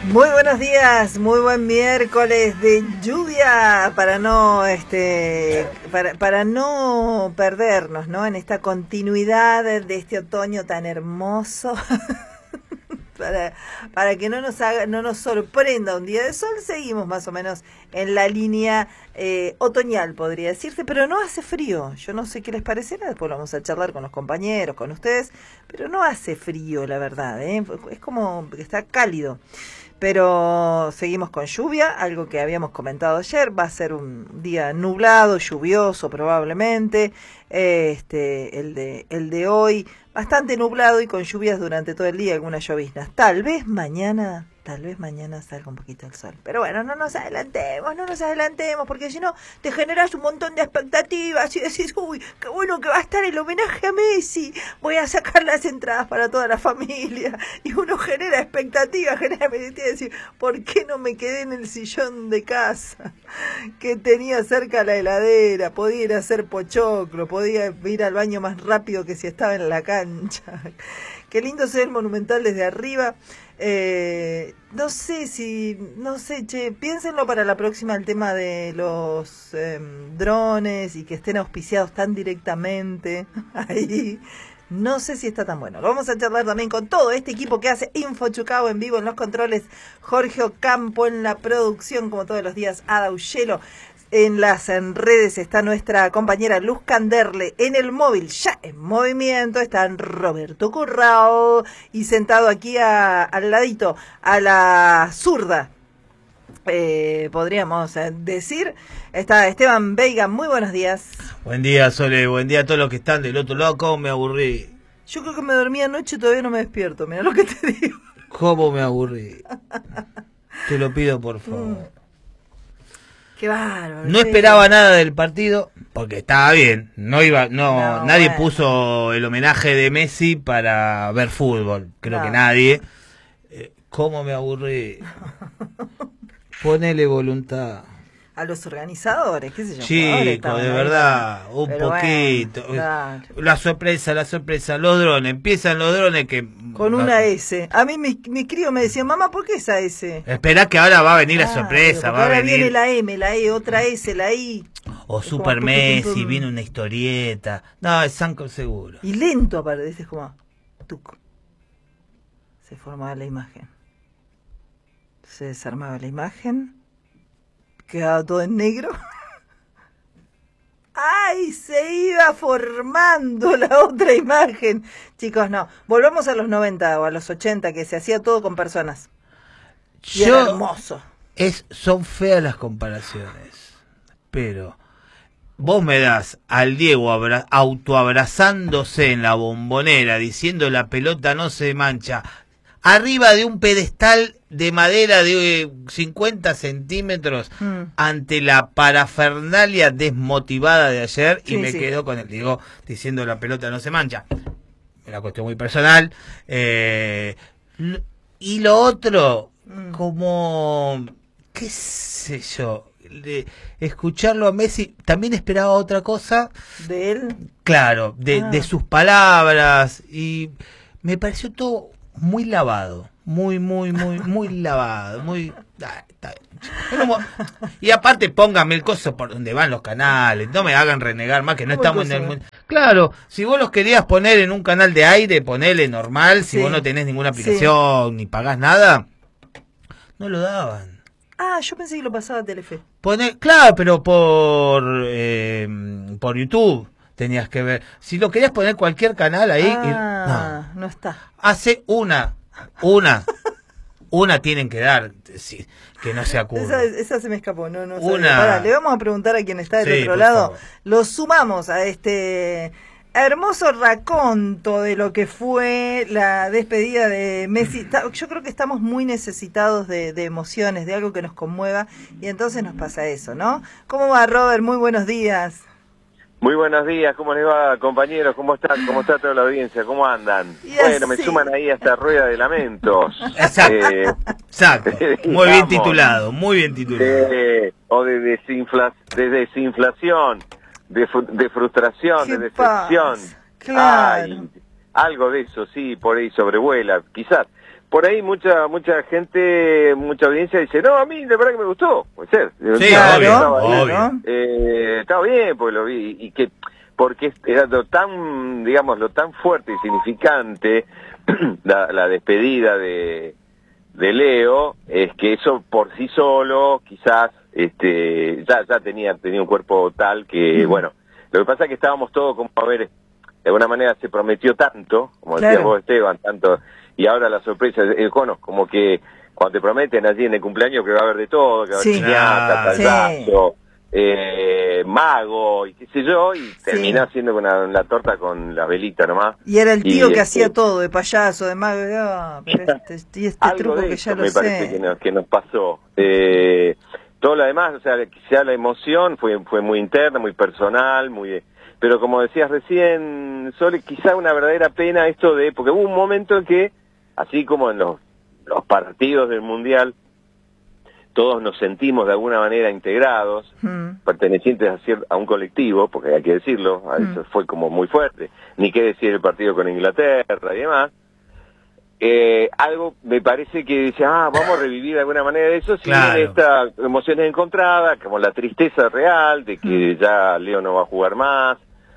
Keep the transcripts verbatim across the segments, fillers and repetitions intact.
Muy buenos días, muy buen miércoles de lluvia para no este para, para no perdernos, ¿no? En esta continuidad de este otoño tan hermoso. Para, para que no nos haga, no nos sorprenda un día de sol, seguimos más o menos en la línea eh, otoñal, podría decirse, pero no hace frío. Yo no sé qué les parecerá, después lo vamos a charlar con los compañeros, con ustedes, pero no hace frío, la verdad, ¿eh? Es como que está cálido. Pero seguimos con lluvia, algo que habíamos comentado ayer, va a ser un día nublado, lluvioso probablemente, este, el de, el de hoy, bastante nublado y con lluvias durante todo el día, algunas lloviznas. Tal vez mañana, tal vez mañana salga un poquito el sol. Pero bueno, no nos adelantemos, no nos adelantemos, porque si no te generas un montón de expectativas y decís, uy, qué bueno que va a estar el homenaje a Messi, voy a sacar las entradas para toda la familia. Y uno genera expectativas, genera expectativas, decir, ¿por qué no me quedé en el sillón de casa que tenía cerca la heladera? Podía ir a hacer pochoclo, podía ir al baño más rápido que si estaba en la cancha. Qué lindo ser el Monumental desde arriba. Eh, no sé si, no sé, che, piénsenlo para la próxima el tema de los eh, drones y que estén auspiciados tan directamente ahí. No sé si está tan bueno. Lo vamos a charlar también con todo este equipo que hace Info Chucao en vivo en los controles. Jorge Ocampo en la producción, como todos los días, Ada Ullelo. En las en redes está nuestra compañera Luz Canderle. En el móvil, ya en movimiento, está Roberto Currao. Y sentado aquí a, al ladito, a la zurda, eh, podríamos decir, está Esteban Veiga. Muy buenos días. Buen día, Sole. Buen día a todos los que están del otro lado. ¿Cómo me aburrí? Yo creo que me dormí anoche y todavía no me despierto. Mira lo que te digo. ¿Cómo me aburrí? Te lo pido, por favor. Mm. Qué bárbaro. No esperaba nada del partido porque estaba bien. No iba, no, no nadie bueno. puso el homenaje de Messi para ver fútbol. Creo no. que nadie. Eh, ¿Cómo me aburrí? Ponele voluntad. A los organizadores, qué sé yo. Chico, de verdad, un Pero poquito. Bueno, claro. La sorpresa, la sorpresa. Los drones, empiezan los drones que... Con una S. A mí mi, mi crío me decía, mamá, ¿por qué esa S? Esperá que ahora va a venir ah, la sorpresa. Va ahora a venir... viene la M, la E, otra S, la I. O es Super como, Messi, pum, pum, pum. Viene una historieta. No, es Sanco seguro. Y lento aparece, es como... Tuc. Se formaba la imagen. Se desarmaba la imagen. Quedaba todo en negro. ¡Ay! Se iba formando la otra imagen. Chicos, no. Volvamos a los noventa o a los ochenta, que se hacía todo con personas. Y Yo, era hermoso. Es, son feas las comparaciones. Pero vos me das al Diego abra, autoabrazándose en la Bombonera, diciendo la pelota no se mancha, arriba de un pedestal de madera de cincuenta centímetros mm. ante la parafernalia desmotivada de ayer sí, y me sí. quedo con el Diego diciendo la pelota no se mancha. Una cuestión muy personal. Eh, y lo otro, mm. como, qué sé yo, de escucharlo a Messi, también esperaba otra cosa. ¿De él? Claro, de, ah. de sus palabras, y me pareció todo muy lavado, muy, muy, muy, muy lavado, muy... Ah, está bien. Y aparte póngame el coso por donde van los canales, no me hagan renegar más que no estamos en el mundo. Claro, si vos los querías poner en un canal de aire, ponele normal, si sí. vos no tenés ninguna aplicación sí. ni pagás nada, no lo daban. Ah, yo pensé que lo pasaba a Telefe. Poner, claro, pero por eh, por YouTube tenías que ver. Si lo querías poner cualquier canal ahí, ah, y, no, no está. Hace una, una, una tienen que dar, sí, que no sea curva. Esa, esa se me escapó, no, no. Una... Pará, le vamos a preguntar a quien está del sí, otro lado. Favor. Lo sumamos a este hermoso raconto de lo que fue la despedida de Messi. Yo creo que estamos muy necesitados de, de emociones, de algo que nos conmueva, y entonces nos pasa eso, ¿no? ¿Cómo va, Robert? Muy buenos días. Muy buenos días, ¿cómo les va, compañeros? ¿Cómo están? ¿Cómo está toda la audiencia? ¿Cómo andan? Y bueno, así. me suman ahí a esta rueda de lamentos. Exacto, eh, exacto. Muy bien titulado, muy bien titulado. Eh, o de, desinfla, de desinflación, de, de frustración, de decepción. Claro. Ay, algo de eso, sí, por ahí sobrevuela, quizás. por ahí mucha mucha gente, mucha audiencia dice, no, a mí de verdad que me gustó, puede ser. Sí, Estaba obvio, bien, estaba bien, obvio. ¿no? Eh, estaba bien, porque lo vi, y que porque era lo tan, digamos, lo tan fuerte y significante la, la despedida de, de Leo, es que eso por sí solo, quizás, este, ya, ya tenía, tenía un cuerpo tal que, mm. bueno, lo que pasa es que estábamos todos como, a ver, de alguna manera se prometió tanto, como claro. decías vos, Esteban, tanto, y ahora la sorpresa, el cono, como que cuando te prometen allí en el cumpleaños que va a haber de todo, que va a haber sí. piñata, payaso, sí. eh, mago, y qué sé yo, y terminó sí. haciendo con la, la torta con la velita nomás. Y era el tío y, que este, hacía todo, de payaso, de mago, oh, pero este, y este algo truco de que eso ya lo me sé. parece que nos, que nos pasó. Eh, todo lo demás, o sea, quizá la emoción fue, fue muy interna, muy personal, muy... Pero como decías recién, Sole, quizá una verdadera pena esto de... Porque hubo un momento en que, así como en los, los partidos del Mundial, todos nos sentimos de alguna manera integrados, mm. pertenecientes a, cier- a un colectivo, porque hay que decirlo, mm. eso fue como muy fuerte. Ni qué decir el partido con Inglaterra y demás. Eh, algo me parece que dice, ah, vamos a revivir de alguna manera eso, si claro. bien estas emociones encontradas, como la tristeza real de que mm. ya Leo no va a jugar más,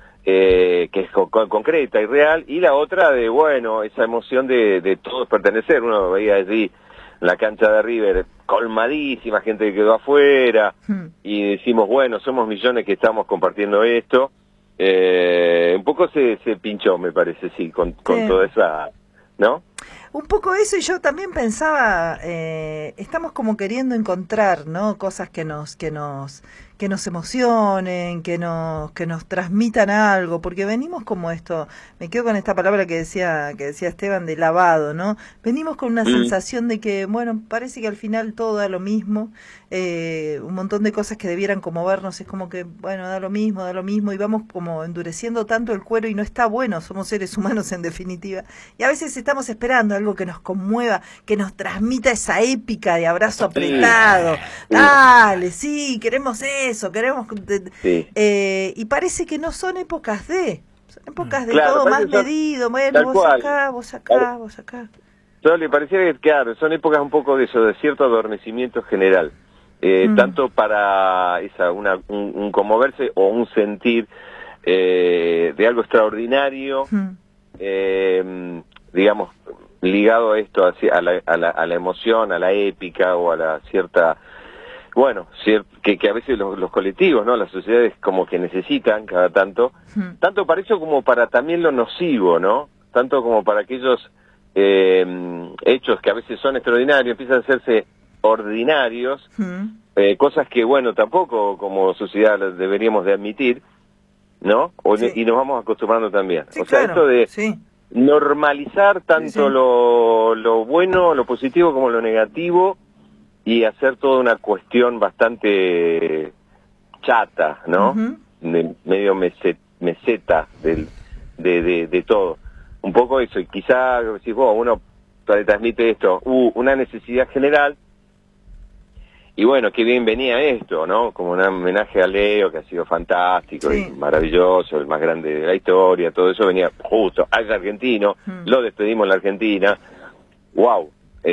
eh, que es co- concreta y real, y la otra de, bueno, esa emoción de, de todos pertenecer. Uno veía allí la cancha de River colmadísima, gente que quedó afuera, mm. y decimos, bueno, somos millones que estamos compartiendo esto. Eh, un poco se, se pinchó, me parece, sí, con, con sí. toda esa... ¿no? Un poco eso, y yo también pensaba, eh, estamos como queriendo encontrar, ¿no? Cosas que nos, que nos, que nos emocionen, que nos, que nos transmitan algo, porque venimos como esto, me quedo con esta palabra que decía, que decía Esteban, de lavado, ¿no? Venimos con una mm. sensación de que, bueno, parece que al final todo da lo mismo, eh, un montón de cosas que debieran como vernos, es como que, bueno, da lo mismo, da lo mismo, y vamos como endureciendo tanto el cuero, y no está bueno, somos seres humanos en definitiva, y a veces estamos esperando algo que nos conmueva, que nos transmita esa épica de abrazo apretado, sí. dale, sí, queremos eso, queremos... Sí. Eh, y parece que no son épocas de... Son épocas de claro, todo más medido, bueno, vos cual. acá, vos acá, claro. vos acá. Yo le parecía que, claro, son épocas un poco de eso, de cierto adormecimiento general, eh, mm. tanto para esa una un, un conmoverse o un sentir eh, de algo extraordinario, mm. eh, digamos, ligado a esto, a la, a, la, a la emoción, a la épica o a la cierta, bueno, cier, que, que a veces los, los colectivos, ¿no? Las sociedades como que necesitan cada tanto, hmm. tanto para eso como para también lo nocivo, ¿no? Tanto como para aquellos eh, hechos que a veces son extraordinarios, empiezan a hacerse ordinarios, hmm. eh, cosas que, bueno, tampoco como sociedad deberíamos de admitir, ¿no? O, sí. Y nos vamos acostumbrando también. Sí, o sea, claro, esto de... Sí. normalizar tanto sí, sí. Lo, lo bueno, lo positivo como lo negativo y hacer toda una cuestión bastante chata, ¿no? Uh-huh. De, medio meset, meseta del, de, de, de todo. Un poco eso, y quizá si vos, uno transmite esto, uh, una necesidad general, y bueno, qué bien venía esto, ¿no? Como un homenaje a Leo, que ha sido fantástico sí. y maravilloso, el más grande de la historia, todo eso venía justo al argentino, hmm. lo despedimos en la Argentina, wow,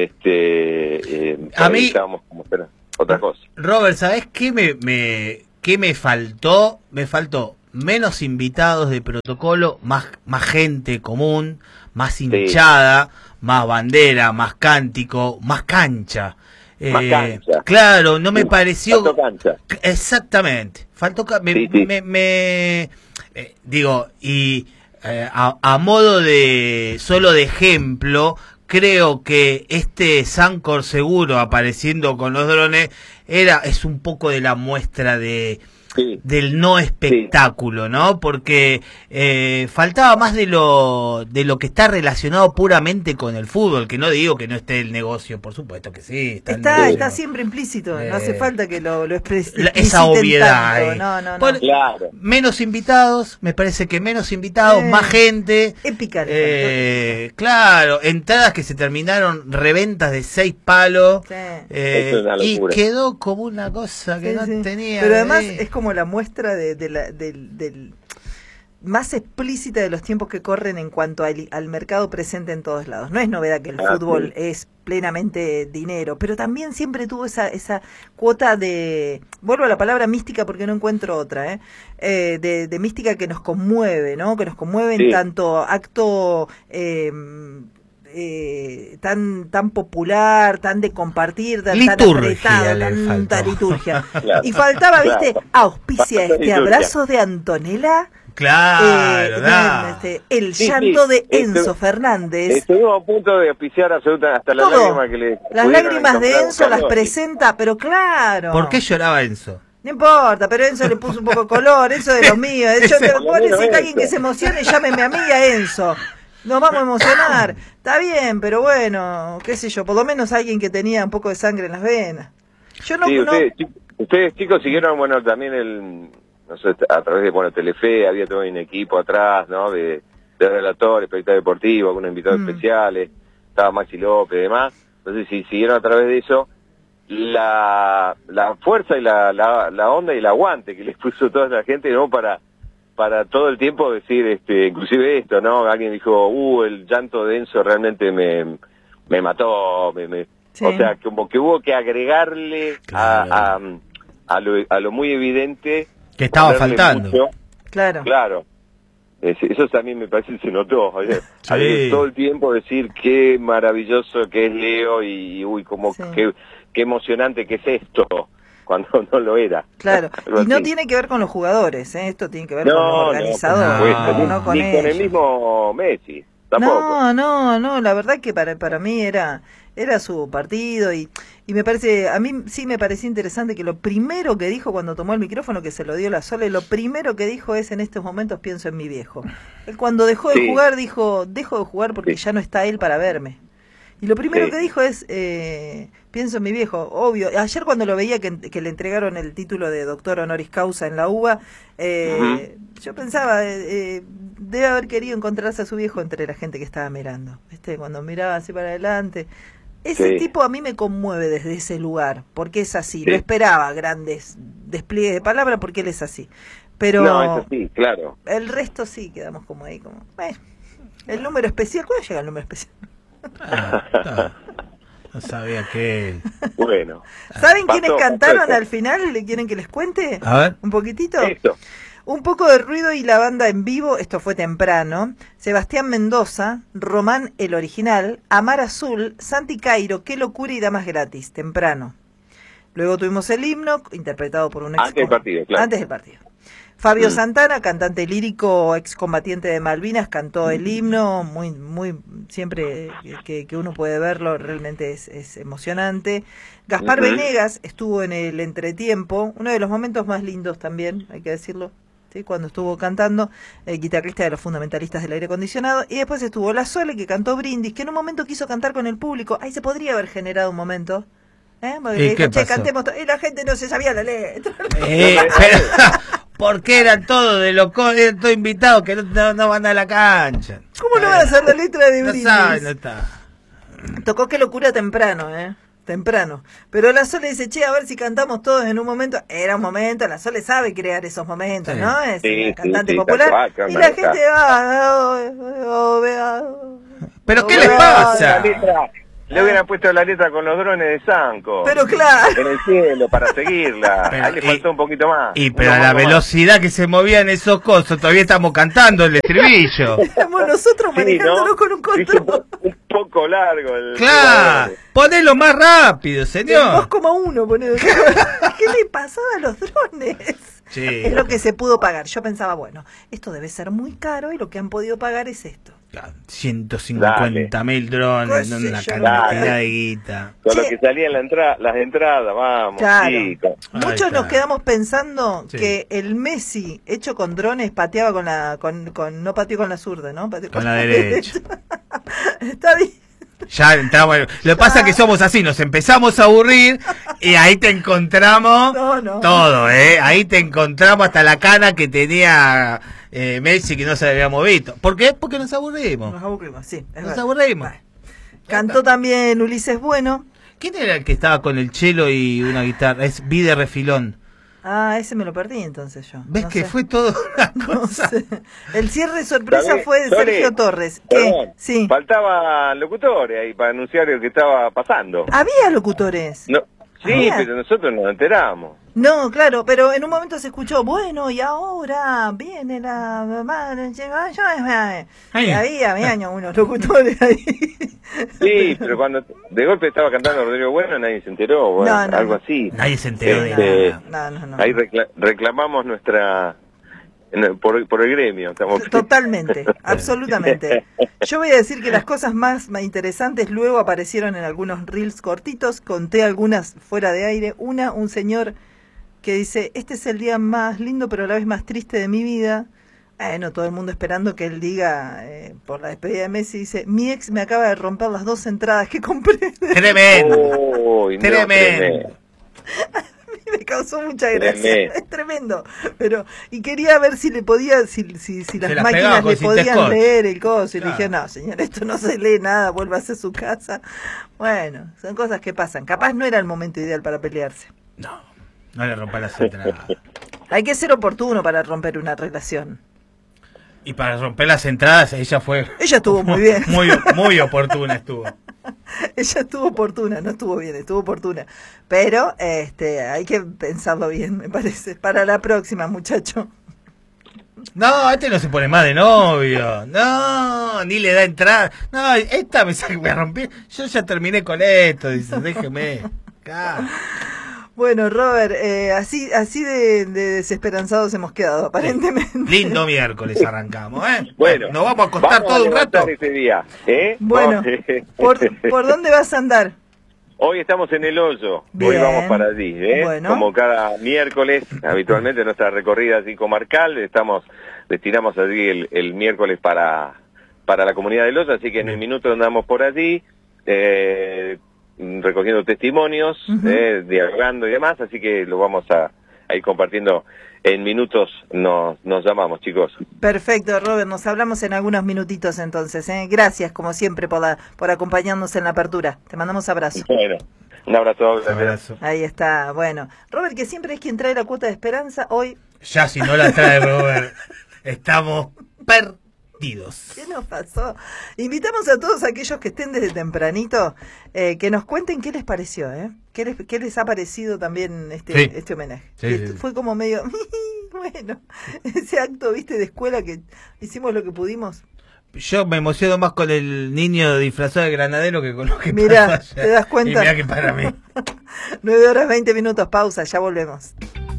este, eh, a mí, estábamos como espera, otra cosa. Robert, ¿sabés qué me, me, qué me faltó? Me faltó menos invitados de protocolo, más, más gente común, más hinchada, sí. más bandera, más cántico, más cancha. Más cancha. Eh, claro, no me pareció... Faltó cancha. Exactamente. Faltó ca... me, sí, sí. me, me eh, digo, y eh, a, a modo de solo de ejemplo, creo que este Sancor seguro apareciendo con los drones era es un poco de la muestra de... Sí. del no espectáculo, sí. ¿no? Porque eh, faltaba más de lo de lo que está relacionado puramente con el fútbol, que no digo que no esté el negocio, por supuesto que sí. Está, está, está siempre implícito, eh, no hace falta que lo, lo expliciten esa obviedad. No, no, no. Por, claro. Menos invitados, me parece que menos invitados, eh, más gente. Épica. Eh, claro, entradas que se terminaron, reventas de seis palos. Sí. Eh, y quedó como una cosa que sí, no sí. tenía. Pero además es como como la muestra de, de la, del, del, más explícita de los tiempos que corren en cuanto al, al mercado presente en todos lados. No es novedad que el ah, fútbol sí. es plenamente dinero, pero también siempre tuvo esa esa cuota de, vuelvo a la palabra mística porque no encuentro otra, ¿eh? Eh, de, de mística que nos conmueve, ¿no? Que nos conmueve en Sí. tanto acto eh, eh, tan tan popular, tan de compartir, tan, tan Liturgia apretado, le tanta faltó. liturgia. Claro, Y faltaba, claro. ¿viste? Auspicia Bastante este liturgia. abrazo de Antonella. Claro, Eh, da. este, el Sí, llanto sí. de Estu- Enzo Fernández. Estuvimos a punto de auspiciar absolutamente hasta las Todo. lágrimas que le Las pudieron lágrimas de encontrar Enzo las buscando. presenta, pero claro. ¿Por qué lloraba Enzo? No importa, pero Enzo le puso un poco de color, Enzo de los míos. Yo te Por lo puedo menos decir que alguien Enzo. que se emocione, llámeme a mí y a Enzo. Nos vamos a emocionar. Está bien, pero bueno, qué sé yo, por lo menos alguien que tenía un poco de sangre en las venas. Yo no, Sí, no ustedes, chi- ustedes chicos siguieron, bueno, también el, no sé, a través de, bueno, Telefe, había todo un equipo atrás, ¿no? De, de relatores, periodistas deportivos, algunos invitados Mm. especiales, estaba Maxi López y demás. Entonces, si siguieron a través de eso, la, la fuerza y la, la, la onda y el aguante que les puso toda la gente, ¿no? Para, para todo el tiempo decir, este, inclusive esto, ¿no? Alguien dijo, uh, el llanto de Enzo realmente me, me mató, me, me... Sí. O sea, como que hubo que agregarle Claro. a, a, a, lo, a lo muy evidente. Que estaba ponerle faltando. mucho. Claro. Claro. Es- eso también me parece que se notó. Ayer, Sí. ayer todo el tiempo decir qué maravilloso que es Leo y, y, uy, como Sí. qué, qué emocionante que es esto, cuando no lo era. Claro, Algo y no así. tiene que ver con los jugadores, ¿eh? Esto tiene que ver No, con los no, organizadores, por no, supuesto, no ni, con ni con el ellos. mismo Messi, tampoco. No, no, no, la verdad que para para mí era era su partido y, y me parece, a mí sí me parecía interesante que lo primero que dijo cuando tomó el micrófono, que se lo dio la Sole, lo primero que dijo es: en estos momentos pienso en mi viejo. Él cuando dejó de Sí. jugar dijo: dejo de jugar porque Sí. ya no está él para verme. Y lo primero Sí. que dijo es, eh, pienso en mi viejo, obvio. Ayer cuando lo veía que, que le entregaron el título de doctor honoris causa en la U B A, eh, yo pensaba, eh, eh, debe haber querido encontrarse a su viejo entre la gente que estaba mirando. ¿Viste? Cuando miraba así para adelante. Ese Sí. tipo a mí me conmueve desde ese lugar, porque es así. Sí. No esperaba grandes despliegues de palabras porque él es así. Pero No, eso sí, claro. el resto sí quedamos como ahí, como... eh, el número especial, ¿cuándo llega el número especial? Ah, no, no sabía que... Bueno. ¿Saben Pasó, quiénes cantaron pasó. al final? ¿Le quieren que les cuente? A ver. ¿Un poquitito? Esto. Un poco de ruido y la banda en vivo, esto fue temprano. Sebastián Mendoza, Román el original, Amar Azul, Santi Cairo, Qué locura y Damas gratis, temprano. Luego tuvimos el himno, interpretado por un ex... Antes del partido, claro. Antes del partido. Fabio Mm. Santana, cantante lírico, excombatiente de Malvinas, cantó el himno, muy, muy, siempre que, que uno puede verlo, realmente es, es emocionante. Gaspar Ujú. Venegas estuvo en el entretiempo, uno de los momentos más lindos también, hay que decirlo, ¿sí? Cuando estuvo cantando, el guitarrista de los Fundamentalistas del Aire Acondicionado, y después estuvo La Sole, que cantó Brindis, que en un momento quiso cantar con el público, ahí se podría haber generado un momento, ¿eh? Porque ¿Y le dijo, qué che, pasó? cantemos, to-", y la gente no se sabía la letra. Eh, pero, porque eran todos de locos, eran todos invitados que no, no, no van a la cancha. ¿Cómo no va a ser la letra de No Brindis? saben, no está. Tocó Qué locura temprano, ¿eh? Temprano. Pero la Sole dice, che, a ver si cantamos todos en un momento. Era un momento, la Sole sabe crear esos momentos, Sí. ¿no? Es Sí, una sí, cantante sí, popular. tal cual, Y claro, la gente va... oh, oh, vea, ¿Pero oh, qué les vea. pasa? La letra, le hubieran puesto la letra con los drones de Sanco. Pero claro. En el cielo, para seguirla. Pero, Ahí le y- faltó un poquito más. Y pero Uno a la más, más. velocidad que se movían esos cosos, todavía estamos cantando el estribillo. Estamos nosotros Sí, manejándonos ¿no? con un Dice un, control. po- un poco largo el... Claro, ponelo más rápido, dos señor. coma uno, ponele. ¿Qué le pasaba a los drones? Sí. Es lo que se pudo pagar. Yo pensaba, bueno, esto debe ser muy caro y lo que han podido pagar es esto. ciento cincuenta mil drones, Qué sé una yo, cantidad dale. de guita. Con lo Che. que salían la entrada, las entradas, vamos, Claro. chicos. Ahí Muchos está. nos quedamos pensando Sí. que el Messi hecho con drones pateaba con la con, con no pateó con la zurda, ¿no? Pateó Con la derecha. Está bien. Ya entramos. Lo que pasa es que somos así, nos empezamos a aburrir y ahí te encontramos No, no. todo, ¿eh? Ahí te encontramos hasta la cana que tenía eh, Messi que no se había movido. ¿Por qué? Porque nos aburrimos. Nos aburrimos, sí. es Nos verdad. aburrimos. Vale. Cantó también Ulises Bueno. ¿Quién era el que estaba con el chelo y una guitarra? Es Vide Refilón. Ah, ese me lo perdí entonces yo. ¿Ves no que sé. fue todo una No cosa? sé. El cierre sorpresa ¿Sabés? fue de Sole, Sergio Torres. ¿Qué? Perdón, Sí. faltaban locutores ahí para anunciar lo que estaba pasando. Había locutores. No, sí, Había. pero nosotros nos enteramos. No, claro, pero en un momento se escuchó, bueno, y ahora viene la mamá, Ahí. había, había unos locutores ahí. Sí, pero cuando de golpe estaba cantando Rodrigo Bueno, nadie se enteró, bueno, No, no, algo no. así. Nadie se enteró de Este, nada. No, no, no. Ahí recla- reclamamos nuestra... en- Por, por el gremio. Estamos... Totalmente, absolutamente. Yo voy a decir que las cosas más, más interesantes luego aparecieron en algunos reels cortitos, conté algunas fuera de aire. Una, un señor que dice, este es el día más lindo pero a la vez más triste de mi vida. Bueno, todo el mundo esperando que él diga, eh, por la despedida de Messi, dice, mi ex me acaba de romper las dos entradas que compré. Tremendo. Uy, no, Tremendo. tremendo. Me causó mucha gracia, Tremendo. es tremendo. Pero, y quería ver si le podía, si, si, si las Se las máquinas pegaba con le podían Cintascotch. leer el coso. Y Claro. le dije, no, señor, esto no se lee nada, vuelva a hacer su casa. Bueno, son cosas que pasan. Capaz no era el momento ideal para pelearse. No, no le rompa las entradas. Hay que ser oportuno para romper una relación. Y para romper las entradas, ella fue... Ella estuvo muy bien. Muy, muy oportuna estuvo. Ella estuvo oportuna, no estuvo bien, estuvo oportuna. Pero este, hay que pensarlo bien, me parece. Para la próxima, muchacho. No, este no se pone más de novio. No, ni le da entrada. No, esta me, sa- me rompí. Yo ya terminé con esto. Dice, déjeme. Claro. Bueno, Robert, eh, así así de, de desesperanzados hemos quedado, aparentemente. Lindo miércoles arrancamos, ¿eh? Bueno, nos vamos a acostar vamos todo a un rato. levantar ese día, ¿eh? Bueno, Vamos. ¿por, ¿por dónde vas a andar? Hoy estamos en el hoyo, Bien. hoy vamos para allí, ¿eh? Bueno. Como cada miércoles, habitualmente nuestra recorrida así comarcal, estamos, destinamos allí el, el miércoles para, para la comunidad del hoyo, así que en un minuto andamos por allí, eh, recogiendo testimonios, Ujú. eh, dialogando y demás, así que lo vamos a, a ir compartiendo en minutos, nos, nos llamamos, chicos. Perfecto, Robert, nos hablamos en algunos minutitos entonces. ¿eh? Gracias, como siempre, por, la, por acompañarnos en la apertura. Te mandamos abrazo. Bueno, un abrazo. Un abrazo. Ahí está, bueno. Robert, que siempre es quien trae la cuota de esperanza, hoy... Ya si no la trae Robert, estamos perdidos. ¿Qué nos pasó? Invitamos a todos aquellos que estén desde tempranito eh, que nos cuenten qué les pareció, ¿eh? ¿Qué les, qué les ha parecido también este, Sí. este homenaje? Sí, Que sí, sí. Fue como medio, bueno, ese acto, viste, de escuela que hicimos lo que pudimos. Yo me emociono más con el niño disfrazado de granadero que con lo que Mirá, pasó ayer. ¿te das cuenta? Y mirá que para mí. nueve horas veinte minutos, pausa, ya volvemos.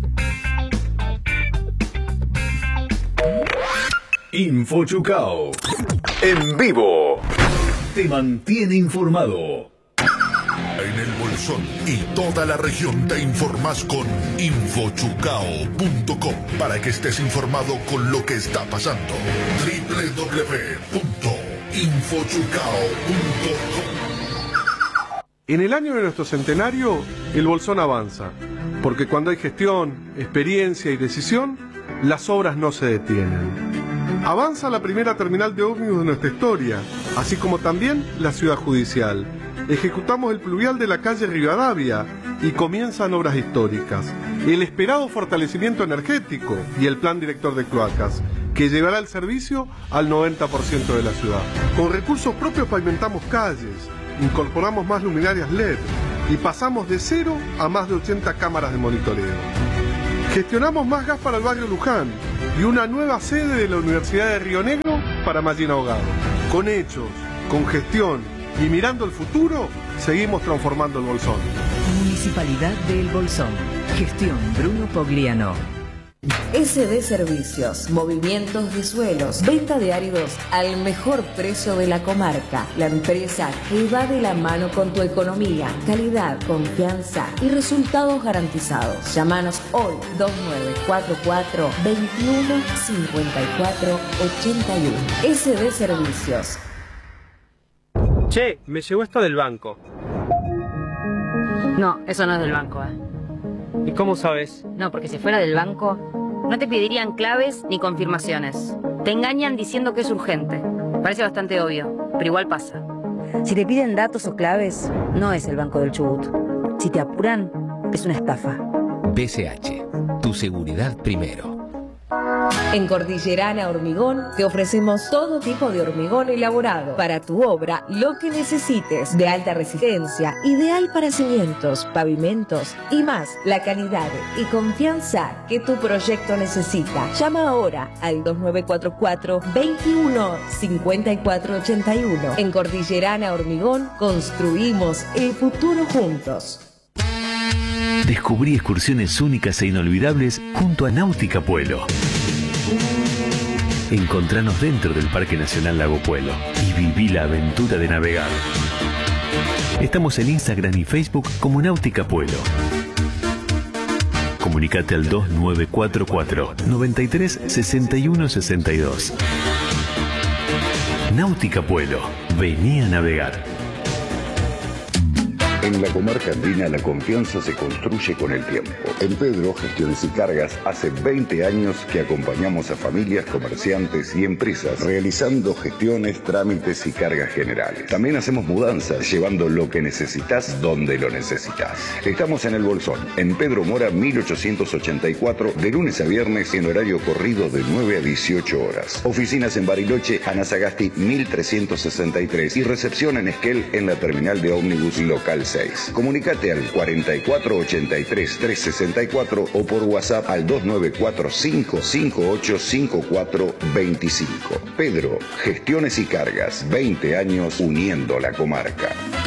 Infochucao. En vivo. Te mantiene informado. En el Bolsón y toda la región te informás con infochucao punto com para que estés informado con lo que está pasando. doble u doble u doble u punto infochucao punto com. En el año de nuestro centenario, el Bolsón avanza, porque cuando hay gestión, experiencia y decisión, las obras no se detienen. Avanza la primera terminal de ómnibus de nuestra historia, así como también la ciudad judicial. Ejecutamos el pluvial de la calle Rivadavia y comienzan obras históricas. El esperado fortalecimiento energético y el plan director de cloacas, que llevará el servicio al noventa por ciento de la ciudad. Con recursos propios pavimentamos calles, incorporamos más luminarias L E D y pasamos de cero a más de ochenta cámaras de monitoreo. Gestionamos más gas para el barrio Luján y una nueva sede de la Universidad de Río Negro para Mallín Ahogado. Con hechos, con gestión y mirando el futuro, seguimos transformando el Bolsón. Municipalidad de El Bolsón. Gestión Bruno Pogliano. S D Servicios, movimientos de suelos, venta de áridos al mejor precio de la comarca. La empresa que va de la mano con tu economía, calidad, confianza y resultados garantizados. Llámanos hoy dos nueve cuatro cuatro, dos uno cinco cuatro ocho uno. S D Servicios. Che, me llegó esto del banco. No, eso no es del banco, ¿eh? ¿Y cómo sabes? No, porque si fuera del banco, no te pedirían claves ni confirmaciones. Te engañan diciendo que es urgente. Parece bastante obvio, pero igual pasa. Si te piden datos o claves, no es el Banco del Chubut. Si te apuran, es una estafa. B C H, Tu seguridad primero. En Cordillerana Hormigón te ofrecemos todo tipo de hormigón elaborado para tu obra, lo que necesites, de alta resistencia, ideal para cimientos, pavimentos y más, la calidad y confianza que tu proyecto necesita. Llama ahora al dos nueve cuatro cuatro, veintiuno, cincuenta y cuatro ochenta y uno. En Cordillerana Hormigón construimos el futuro juntos. Descubrí excursiones únicas e inolvidables junto a Náutica Puelo. Encontranos dentro del Parque Nacional Lago Puelo y viví la aventura de navegar. Estamos en Instagram y Facebook como Náutica Puelo. Comunicate al dos nueve cuatro cuatro, noventa y tres, sesenta y uno sesenta y dos. Náutica Puelo. Vení a navegar. En la comarca andina la confianza se construye con el tiempo. En Pedro Gestiones y Cargas hace veinte años que acompañamos a familias, comerciantes y empresas realizando gestiones, trámites y cargas generales. También hacemos mudanzas, llevando lo que necesitas donde lo necesitas. Estamos en El Bolsón, en Pedro Mora mil ochocientos ochenta y cuatro, de lunes a viernes en horario corrido de nueve a dieciocho horas. Oficinas en Bariloche, Ana Sagasti mil trescientos sesenta y tres y recepción en Esquel en la terminal de ómnibus local seis. Comunicate al cuarenta y cuatro ochenta y tres, trescientos sesenta y cuatro o por WhatsApp al dos nueve cuatro cinco cinco ocho cinco cuatro veinticinco. Pedro, Gestiones y Cargas, veinte años uniendo la comarca.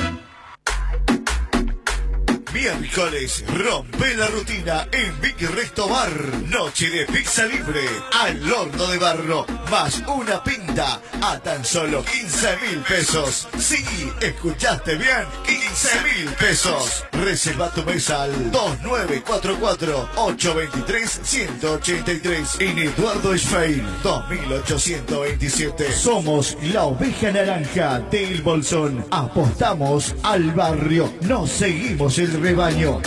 Miércoles, rompe la rutina en Big Resto Bar. Noche de pizza libre al horno de barro, más una pinta a tan solo quince mil pesos. Sí, escuchaste bien, quince mil pesos. Reserva tu mesa al dos nueve cuatro cuatro, ocho dos tres, uno ocho tres en Eduardo Schwein dos mil ochocientos veintisiete. Somos la oveja naranja del Bolsón. Apostamos al barrio, nos seguimos el rebaño.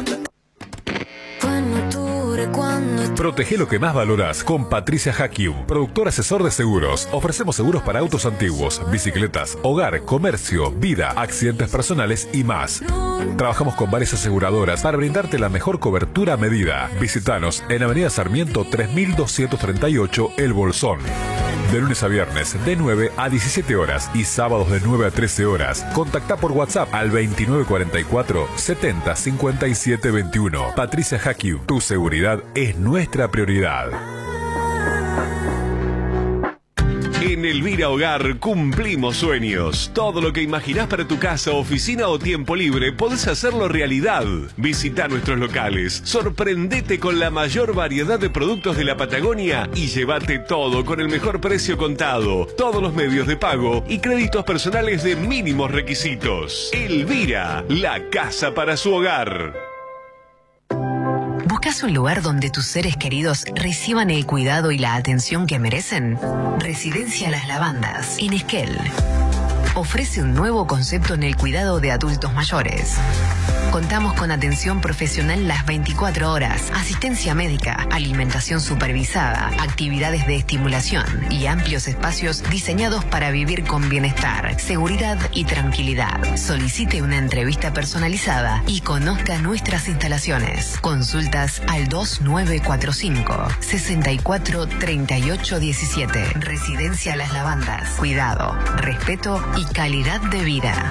Protege lo que más valoras con Patricia Hakium, productor asesor de seguros. Ofrecemos seguros para autos antiguos, bicicletas, hogar, comercio, vida, accidentes personales y más. Trabajamos con varias aseguradoras para brindarte la mejor cobertura a medida. Visítanos en Avenida Sarmiento tres mil doscientos treinta y ocho, El Bolsón. De lunes a viernes, de nueve a diecisiete horas y sábados de nueve a trece horas. Contacta por WhatsApp al veintinueve cuarenta y cuatro, setenta cincuenta y siete veintiuno. Patricia Hakium, tu seguridad es nuestra prioridad. En Elvira Hogar cumplimos sueños. Todo lo que imaginás para tu casa, oficina o tiempo libre, podés hacerlo realidad. Visita nuestros locales, sorprendete con la mayor variedad de productos de la Patagonia y llévate todo con el mejor precio contado, todos los medios de pago y créditos personales de mínimos requisitos. Elvira, la casa para su hogar. ¿Buscas un lugar donde tus seres queridos reciban el cuidado y la atención que merecen? Residencia Las Lavandas, en Esquel. Ofrece un nuevo concepto en el cuidado de adultos mayores. Contamos con atención profesional las veinticuatro horas, asistencia médica, alimentación supervisada, actividades de estimulación y amplios espacios diseñados para vivir con bienestar, seguridad y tranquilidad. Solicite una entrevista personalizada y conozca nuestras instalaciones. Consultas al dos nueve cuatro cinco, sesenta y cuatro, treinta y ocho diecisiete. Residencia Las Lavandas. Cuidado, respeto y calidad de vida.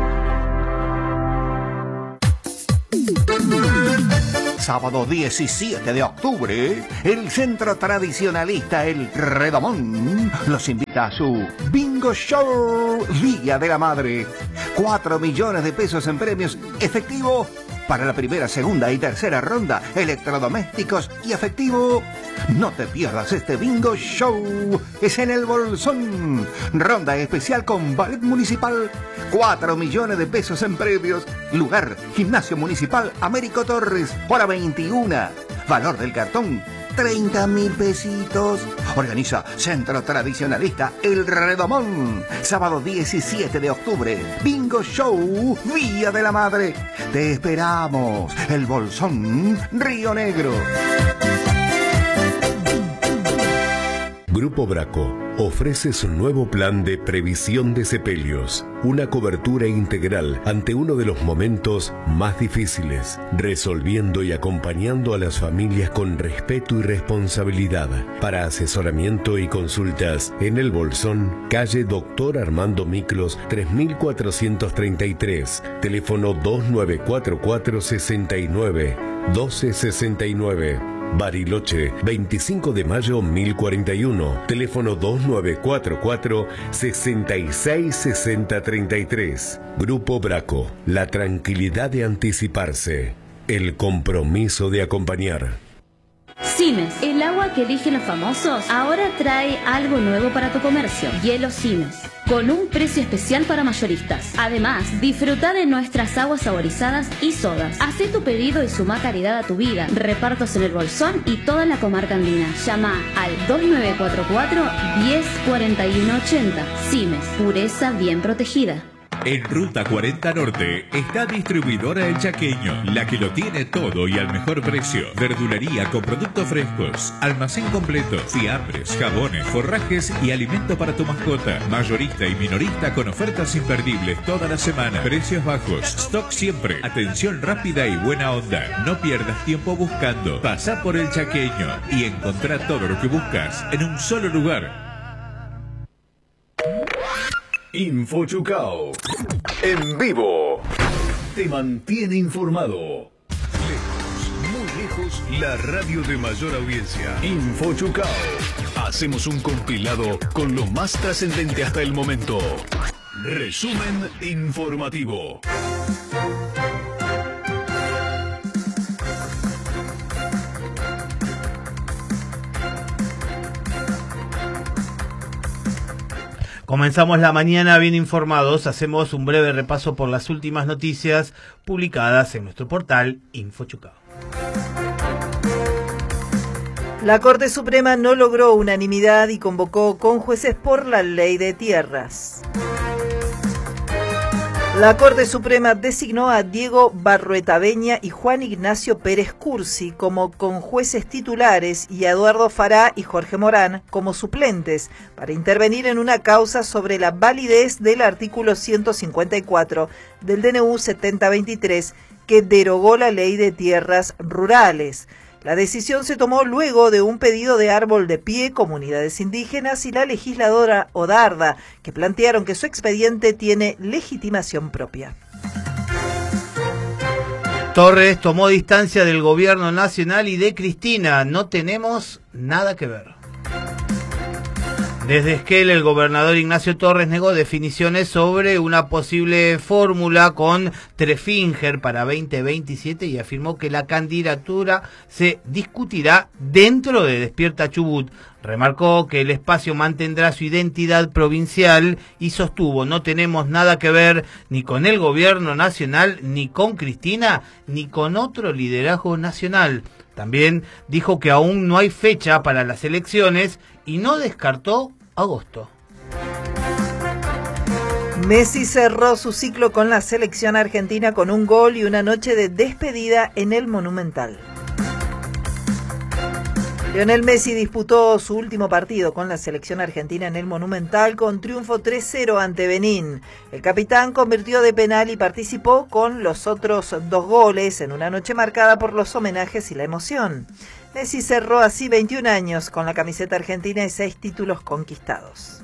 Sábado diecisiete de octubre, el centro tradicionalista El Redomón los invita a su Bingo Show Día de la Madre. Cuatro millones de pesos en premios efectivo para la primera, segunda y tercera ronda, electrodomésticos y efectivo. No te pierdas este Bingo Show. Es en El Bolsón. Ronda especial con Ballet Municipal. Cuatro millones de pesos en premios. Lugar, Gimnasio Municipal Américo Torres. Hora veintiuna. Valor del cartón, treinta mil pesitos. Organiza Centro Tradicionalista El Redomón. Sábado diecisiete de octubre. Bingo Show Día de la Madre. Te esperamos. El Bolsón, Río Negro. Grupo Braco, ofrece su nuevo plan de previsión de sepelios, una cobertura integral ante uno de los momentos más difíciles, resolviendo y acompañando a las familias con respeto y responsabilidad. Para asesoramiento y consultas, en El Bolsón, calle Doctor Armando Miclos, tres mil cuatrocientos treinta y tres, teléfono dos nueve cuatro cuatro, seis nueve, uno dos seis nueve. Bariloche, veinticinco de mayo mil cuarenta y uno, teléfono dos nueve cuatro cuatro, seis seis seis cero tres tres. Grupo Braco, la tranquilidad de anticiparse, el compromiso de acompañar. Simes, el agua que eligen los famosos, ahora trae algo nuevo para tu comercio. Hielo Simes, con un precio especial para mayoristas. Además, disfruta de nuestras aguas saborizadas y sodas. Hacé tu pedido y suma calidad a tu vida. Repartos en El Bolsón y toda la comarca andina. Llama al dos nueve cuatro cuatro, diez cuarenta y uno ochenta. Simes, pureza bien protegida. En Ruta cuarenta Norte está distribuidora El Chaqueño, la que lo tiene todo y al mejor precio. Verdulería con productos frescos, almacén completo, fiambres, jabones, forrajes y alimento para tu mascota. Mayorista y minorista con ofertas imperdibles toda la semana. Precios bajos, stock siempre, atención rápida y buena onda. No pierdas tiempo buscando. Pasá por El Chaqueño y encontrá todo lo que buscas en un solo lugar. Infochucao. En vivo. Te mantiene informado. Lejos, muy lejos, la radio de mayor audiencia. Infochucao. Hacemos un compilado con lo más trascendente hasta el momento. Resumen informativo. Comenzamos la mañana bien informados, hacemos un breve repaso por las últimas noticias publicadas en nuestro portal Infochucao. La Corte Suprema no logró unanimidad y convocó con jueces por la ley de tierras. La Corte Suprema designó a Diego Barruetaveña y Juan Ignacio Pérez Cursi como conjueces titulares y a Eduardo Fará y Jorge Morán como suplentes para intervenir en una causa sobre la validez del artículo ciento cincuenta y cuatro del D N U setenta veintitrés que derogó la ley de tierras rurales. La decisión se tomó luego de un pedido de Árbol de Pie, comunidades indígenas y la legisladora Odarda, que plantearon que su expediente tiene legitimación propia. Torres tomó distancia del gobierno nacional y de Cristina. No tenemos nada que ver. Desde Esquel, el gobernador Ignacio Torres negó definiciones sobre una posible fórmula con Trefinger para veinte veintisiete y afirmó que la candidatura se discutirá dentro de Despierta Chubut. Remarcó que el espacio mantendrá su identidad provincial y sostuvo: no tenemos nada que ver ni con el gobierno nacional, ni con Cristina, ni con otro liderazgo nacional. También dijo que aún no hay fecha para las elecciones y no descartó agosto. Messi cerró su ciclo con la selección argentina con un gol y una noche de despedida en el Monumental. Lionel Messi disputó su último partido con la selección argentina en el Monumental con triunfo tres cero ante Benín. El capitán convirtió de penal y participó con los otros dos goles en una noche marcada por los homenajes y la emoción. Messi cerró así veintiún años con la camiseta argentina y seis títulos conquistados.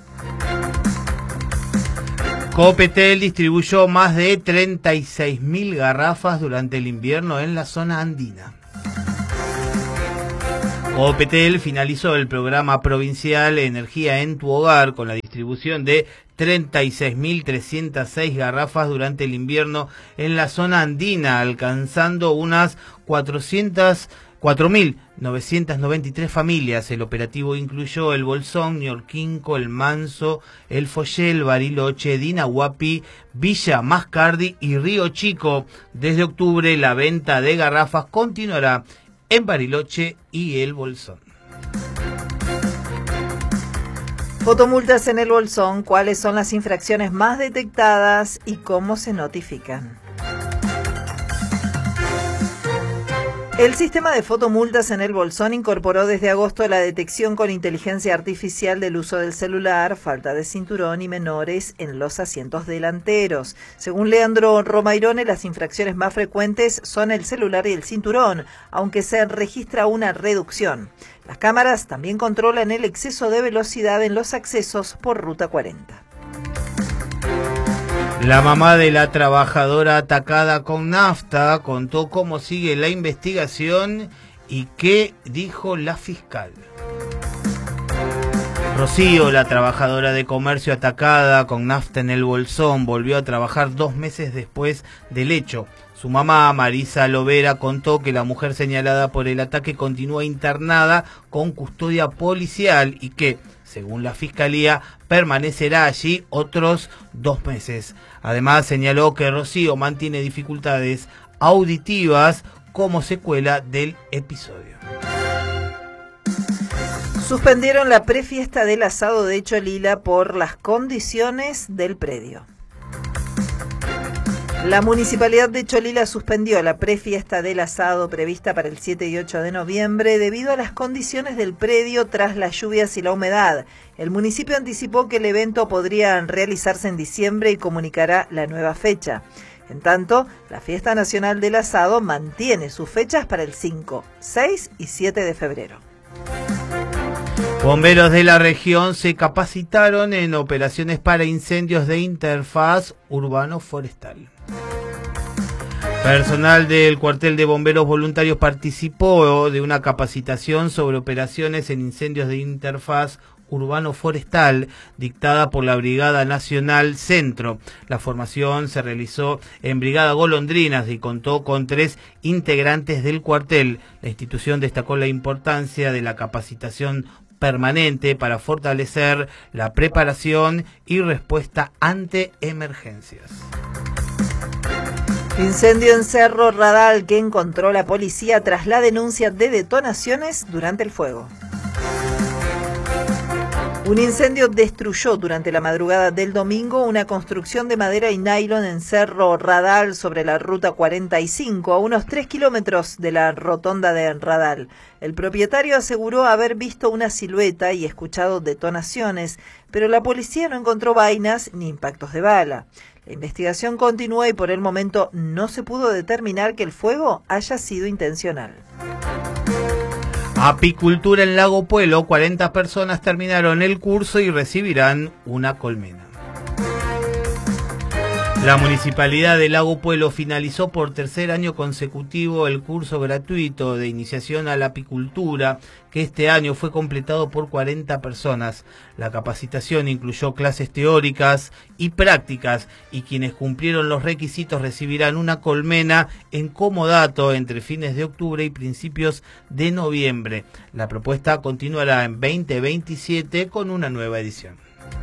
Copetel distribuyó más de treinta y seis mil garrafas durante el invierno en la zona andina. Copetel finalizó el programa provincial Energía en tu Hogar con la distribución de treinta y seis mil trescientas seis garrafas durante el invierno en la zona andina, alcanzando unas cuatro mil novecientas noventa y tres familias. El operativo incluyó El Bolsón, Ñorquinco, El Manso, El Follel, Bariloche, Dinahuapi, Villa Mascardi y Río Chico. Desde octubre la venta de garrafas continuará en Bariloche y El Bolsón. Fotomultas en El Bolsón. ¿Cuáles son las infracciones más detectadas y cómo se notifican? El sistema de fotomultas en el Bolsón incorporó desde agosto la detección con inteligencia artificial del uso del celular, falta de cinturón y menores en los asientos delanteros. Según Leandro Romairone, las infracciones más frecuentes son el celular y el cinturón, aunque se registra una reducción. Las cámaras también controlan el exceso de velocidad en los accesos por Ruta cuarenta. La mamá de la trabajadora atacada con nafta contó cómo sigue la investigación y qué dijo la fiscal. Rocío, la trabajadora de comercio atacada con nafta en el Bolsón, volvió a trabajar dos meses después del hecho. Su mamá, Marisa Lovera, contó que la mujer señalada por el ataque continúa internada con custodia policial y que, según la Fiscalía, permanecerá allí otros dos meses. Además, señaló que Rocío mantiene dificultades auditivas como secuela del episodio. Suspendieron la prefiesta del asado de Cholila por las condiciones del predio. La Municipalidad de Cholila suspendió la prefiesta del asado prevista para el siete y ocho de noviembre debido a las condiciones del predio tras las lluvias y la humedad. El municipio anticipó que el evento podría realizarse en diciembre y comunicará la nueva fecha. En tanto, la Fiesta Nacional del Asado mantiene sus fechas para el cinco, seis y siete de febrero. Bomberos de la región se capacitaron en operaciones para incendios de interfaz urbano-forestal. Personal del cuartel de bomberos voluntarios participó de una capacitación sobre operaciones en incendios de interfaz urbano-forestal dictada por la Brigada Nacional Centro. La formación se realizó en Brigada Golondrinas y contó con tres integrantes del cuartel. La institución destacó la importancia de la capacitación permanente para fortalecer la preparación y respuesta ante emergencias. Incendio en Cerro Radal que encontró la policía tras la denuncia de detonaciones durante el fuego. Un incendio destruyó durante la madrugada del domingo una construcción de madera y nylon en Cerro Radal sobre la Ruta cuarenta y cinco, a unos tres kilómetros de la rotonda de Radal. El propietario aseguró haber visto una silueta y escuchado detonaciones, pero la policía no encontró vainas ni impactos de bala. La investigación continúa y por el momento no se pudo determinar que el fuego haya sido intencional. Apicultura en Lago Puelo, cuarenta personas terminaron el curso y recibirán una colmena. La Municipalidad de Lago Puelo finalizó por tercer año consecutivo el curso gratuito de iniciación a la apicultura, que este año fue completado por cuarenta personas. La capacitación incluyó clases teóricas y prácticas y quienes cumplieron los requisitos recibirán una colmena en comodato entre fines de octubre y principios de noviembre. La propuesta continuará en veinte veintisiete con una nueva edición.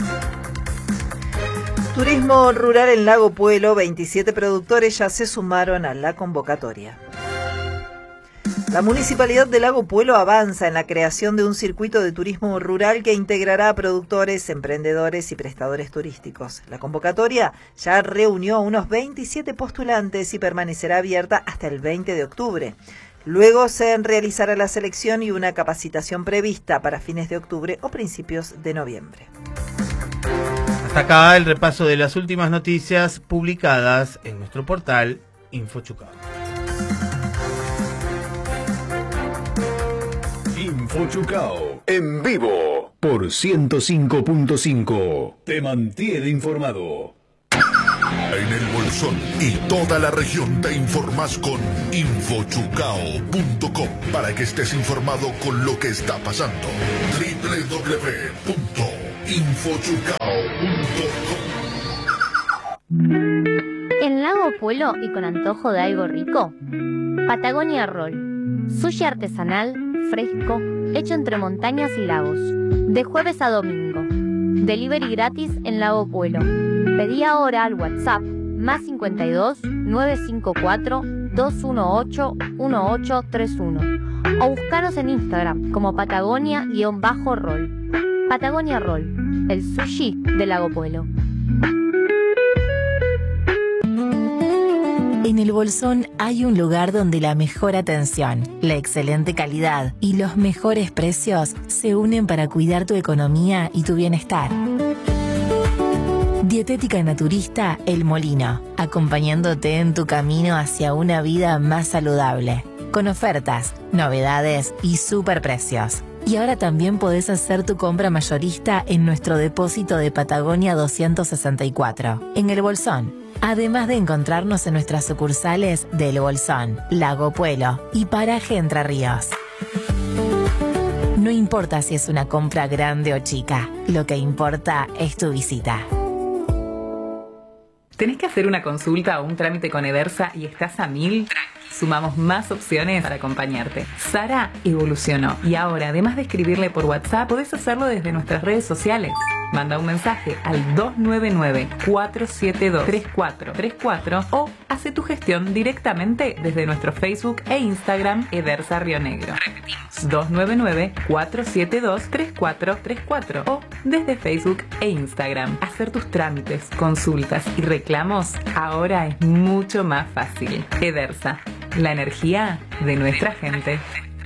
Turismo rural en Lago Puelo, veintisiete productores ya se sumaron a la convocatoria. La Municipalidad de Lago Puelo avanza en la creación de un circuito de turismo rural que integrará a productores, emprendedores y prestadores turísticos. La convocatoria ya reunió a unos veintisiete postulantes y permanecerá abierta hasta el veinte de octubre. Luego se realizará la selección y una capacitación prevista para fines de octubre o principios de noviembre. Hasta acá el repaso de las últimas noticias publicadas en nuestro portal InfoChucao. InfoChucao en vivo por ciento cinco punto cinco. Te mantiene informado. En el Bolsón y toda la región te informás con infochucao punto com para que estés informado con lo que está pasando. doble u doble u doble u punto infochucao punto com. En Lago Puelo y con antojo de algo rico, Patagonia Roll. Sushi artesanal, fresco, hecho entre montañas y lagos. De jueves a domingo. Delivery gratis en Lago Puelo. Pedí ahora al WhatsApp más cincuenta y dos, novecientos cincuenta y cuatro, doscientos dieciocho, dieciocho treinta y uno o buscaros en Instagram como Patagonia-Roll. Patagonia Roll, el sushi de Lago Puelo. En el Bolsón hay un lugar donde la mejor atención, la excelente calidad y los mejores precios se unen para cuidar tu economía y tu bienestar. Dietética Naturista El Molino, acompañándote en tu camino hacia una vida más saludable, con ofertas, novedades y superprecios. Y ahora también podés hacer tu compra mayorista en nuestro depósito de Patagonia doscientos sesenta y cuatro, en El Bolsón. Además de encontrarnos en nuestras sucursales de El Bolsón, Lago Puelo y Paraje Entre Ríos. No importa si es una compra grande o chica, lo que importa es tu visita. ¿Tenés que hacer una consulta o un trámite con Edersa y estás a mil? Sumamos más opciones para acompañarte. Sara evolucionó y ahora, además de escribirle por WhatsApp, podés hacerlo desde nuestras redes sociales. Manda un mensaje al dos nueve nueve, cuatro siete dos, tres cuatro tres cuatro o hace tu gestión directamente desde nuestro Facebook e Instagram Edersa Río Negro. Repetimos, dos nueve nueve, cuatro siete dos, tres cuatro tres cuatro o desde Facebook e Instagram. Hacer tus trámites, consultas y reclamos ahora es mucho más fácil. Edersa, la energía de nuestra gente.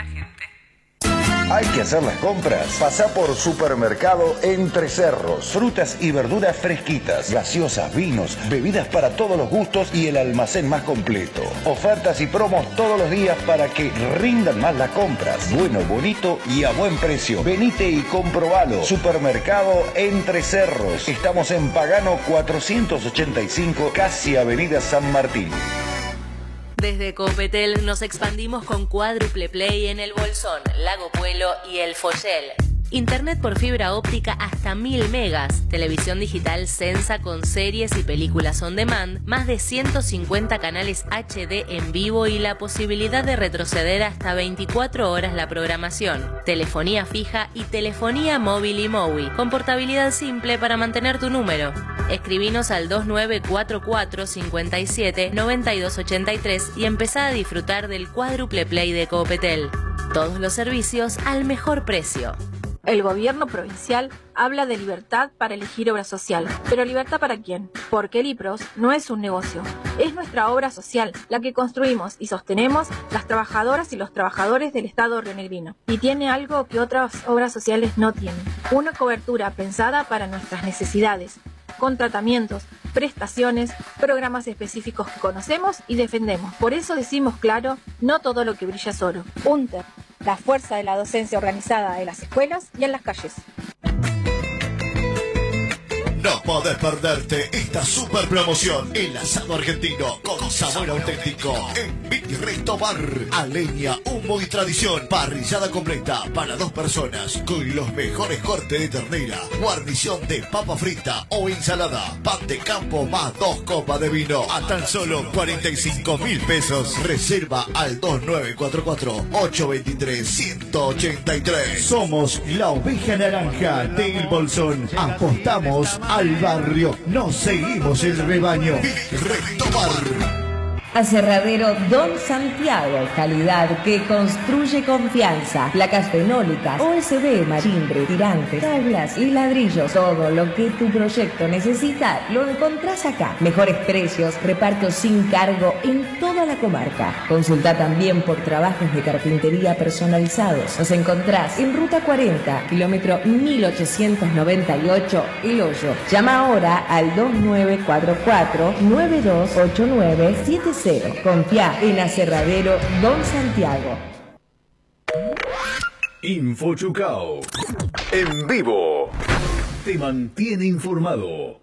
Hay que hacer las compras. Pasá por Supermercado Entre Cerros. Frutas y verduras fresquitas, gaseosas, vinos, bebidas para todos los gustos y el almacén más completo. Ofertas y promos todos los días para que rindan más las compras. Bueno, bonito y a buen precio. Venite y comprobalo. Supermercado Entre Cerros. Estamos en Pagano cuatrocientos ochenta y cinco, casi Avenida San Martín. Desde Copetel nos expandimos con Cuádruple Play en El Bolsón, Lago Puelo y El Follel. Internet por fibra óptica hasta mil megas, televisión digital Sensa con series y películas on demand, más de ciento cincuenta canales H D en vivo y la posibilidad de retroceder hasta veinticuatro horas la programación, telefonía fija y telefonía móvil y MOWI, con portabilidad simple para mantener tu número. Escribinos al dos nueve cuatro cuatro, cinco siete, nueve dos ocho tres y empezá a disfrutar del Cuádruple Play de Copetel. Todos los servicios al mejor precio. El gobierno provincial habla de libertad para elegir obra social. ¿Pero libertad para quién? Porque el I P R O S no es un negocio. Es nuestra obra social, la que construimos y sostenemos las trabajadoras y los trabajadores del Estado rionegrino. Y tiene algo que otras obras sociales no tienen. Una cobertura pensada para nuestras necesidades, con tratamientos, prestaciones, programas específicos que conocemos y defendemos. Por eso decimos claro, no todo lo que brilla es oro. UNTER, la fuerza de la docencia organizada en las escuelas y en las calles. No podés perderte esta super promoción. El asado argentino con sabor auténtico en Vicky Resto Bar. A leña, humo y tradición. Parrillada completa para dos personas con los mejores cortes de ternera, guarnición de papa frita o ensalada, pan de campo más dos copas de vino a tan solo cuarenta y cinco mil pesos. Reserva al dos nueve cuatro cuatro, ocho dos tres, uno ocho tres. Somos la oveja naranja del Bolsón. Apostamos al barrio, nos seguimos el rebaño. Retomar. Aserradero Don Santiago, calidad que construye confianza. Placas fenólicas, O S B, marimbre, tirantes, tablas y ladrillos. Todo lo que tu proyecto necesita lo encontrás acá. Mejores precios, reparto sin cargo en toda la comarca. Consulta también por trabajos de carpintería personalizados. Nos encontrás en Ruta cuarenta, kilómetro mil ochocientos noventa y ocho, El Hoyo. Llama ahora al dos nueve cuatro cuatro, nueve dos ocho nueve siete cero. Confía en Aserradero Don Santiago. InfoChucao. En vivo. Te mantiene informado.